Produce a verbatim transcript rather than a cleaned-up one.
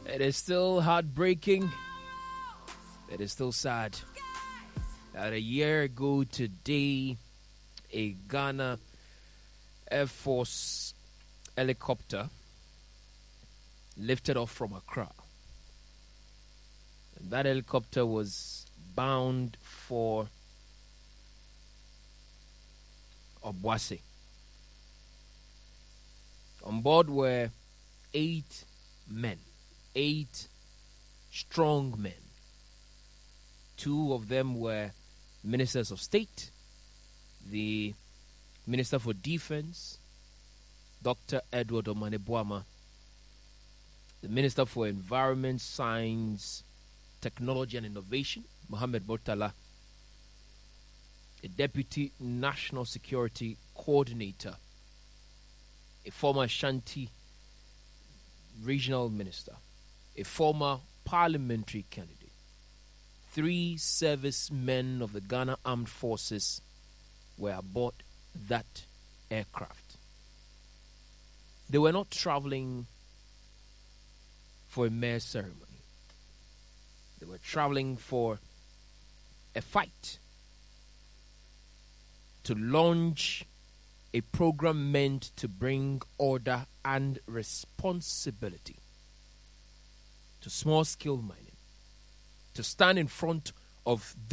It is still heartbreaking. It is still sad that a year ago today, a Ghana Air Force helicopter lifted off from Accra. And that helicopter was bound for Obuasi. On board were eight men, eight strong men. Two of them were ministers of state, the Minister for Defense, Doctor Edward Omane-Boamah, the Minister for Environment, Science, Technology and Innovation, Mohammed Murtala, a Deputy National Security Coordinator, a former Ashanti Regional Minister, a former parliamentary candidate, three servicemen of the Ghana Armed Forces were aboard that aircraft. They were not traveling for a mere ceremony. They were traveling for a fight, to launch a program meant to bring order and responsibility to small-scale mining, to stand in front of